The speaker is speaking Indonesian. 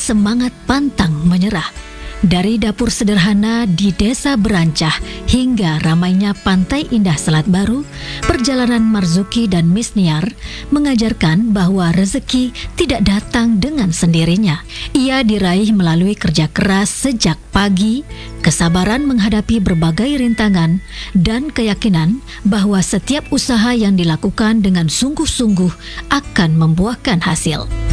semangat pantang menyerah. Dari dapur sederhana di Desa Berancah hingga ramainya Pantai Indah Selat Baru, perjalanan Marzuki dan Miss Niar mengajarkan bahwa rezeki tidak datang dengan sendirinya. Ia diraih melalui kerja keras sejak pagi, kesabaran menghadapi berbagai rintangan, dan keyakinan bahwa setiap usaha yang dilakukan dengan sungguh-sungguh akan membuahkan hasil.